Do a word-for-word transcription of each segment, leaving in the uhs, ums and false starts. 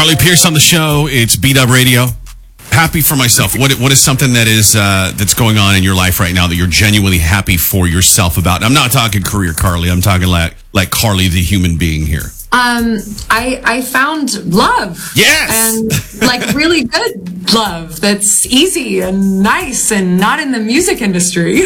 Carly Pearce on the show. It's B-Dub Radio. Happy for myself. What What is something that is uh, that's going on in your life right now that you're genuinely happy for yourself about? I'm not talking career Carly. I'm talking like like Carly, the human being here. Um, I I found love. Yes, and like really good love that's easy and nice and not in the music industry.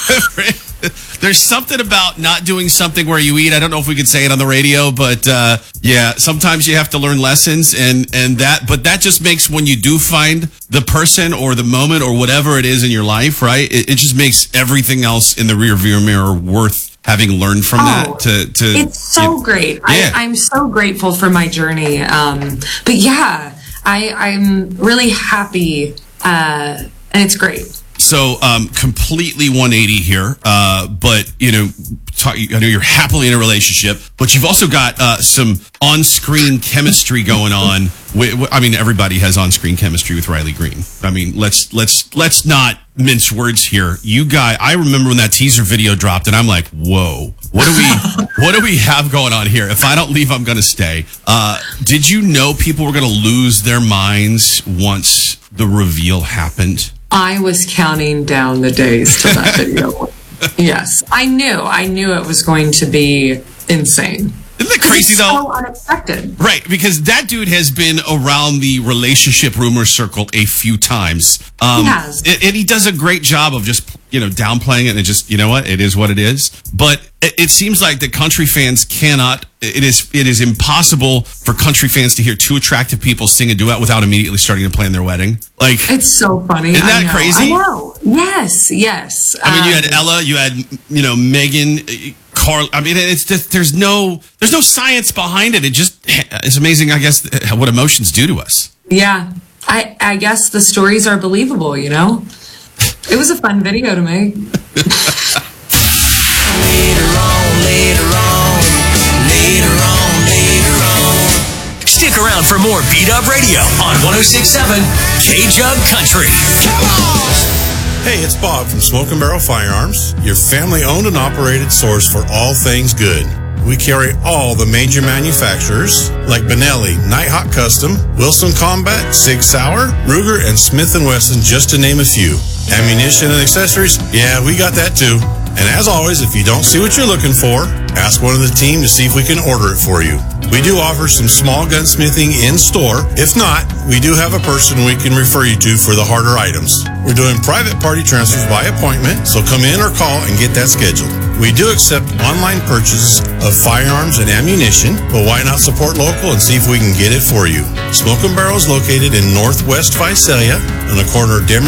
There's something about not doing something where you eat. I don't know if we could say it on the radio, but uh, yeah, sometimes you have to learn lessons, and and that. But that just makes when you do find the person or the moment or whatever it is in your life, right? It, it just makes everything else in the rearview mirror worth having learned from oh, that. To, to it's so you, great. Yeah. I, I'm so grateful for my journey. Um, but yeah, I I'm really happy, uh, and it's great. So, um, completely one eighty here, uh, but, you know, talk, I know you're happily in a relationship, but you've also got uh, some on-screen chemistry going on. With, I mean, everybody has on-screen chemistry with Riley Green. I mean, let's let's let's not mince words here. You guys, I remember when that teaser video dropped, and I'm like, whoa, what do we what do we have going on here? If I don't leave, I'm going to stay. Uh, did you know people were going to lose their minds once the reveal happened? I was counting down the days to that video. Yes, I knew. I knew it was going to be insane. Isn't that crazy, it's though? So unexpected. Right, because that dude has been around the relationship rumor circle a few times. Um, he has. And, and he does a great job of just, you know, downplaying it and just, you know what, it is what it is. But it, it seems like the country fans cannot, it is it is impossible for country fans to hear two attractive people sing a duet without immediately starting to plan their wedding. Like, it's so funny. Isn't that I know. crazy? I know. Yes, yes. I mean, you um, had Ella, you had, you know, Megan, Carl. I mean, it's just, there's no, there's no science behind it. It just, it's amazing, I guess, what emotions do to us. Yeah. I, I guess the stories are believable, you know? It was a fun video to make. Later on, later on, later on, later on. Stick around for more B-Dub Radio on one oh six point seven K-Jug Country. Come on! Hey, it's Bob from Smoke and Barrel Firearms, your family-owned and operated source for all things good. We carry all the major manufacturers like Benelli, Nighthawk Custom, Wilson Combat, Sig Sauer, Ruger, and Smith and Wesson, just to name a few. Ammunition and accessories? Yeah, we got that too. And as always, if you don't see what you're looking for, ask one of the team to see if we can order it for you. We do offer some small gunsmithing in store. If not, we do have a person we can refer you to for the harder items. We're doing private party transfers by appointment, so come in or call and get that scheduled. We do accept online purchases of firearms and ammunition, but why not support local and see if we can get it for you? Smoke and Barrel is located in Northwest Visalia on the corner of Demer